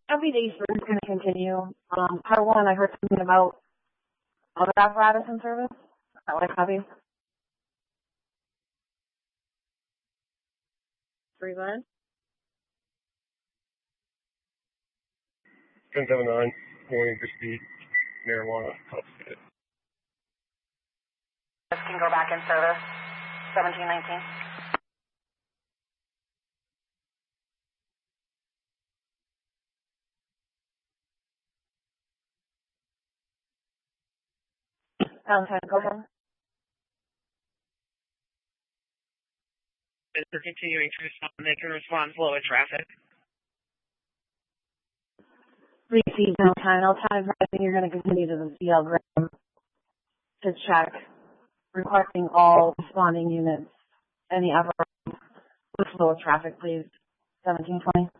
everyday service is going to continue. Part one, I heard something about other apparatus in service. Is that what I copy? Three, go ahead. 1079, warning for speed, marijuana, confiscated. This can go back in service, 1719. Go ahead. For continuing to respond, they can respond slow in traffic. Receive no time. I'll tell advising you're going to continue to the CL Graham to check, requesting all responding units, any apparatus with flow of traffic, please. 1720.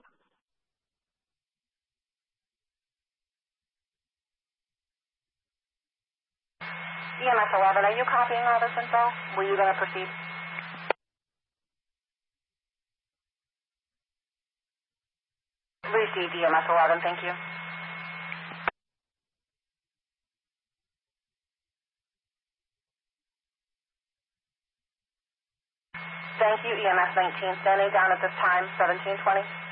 EMS 11, are you copying all this info? Were you going to proceed? Received EMS 11, thank you. Thank you, EMS 19, standing down at this time, 1720.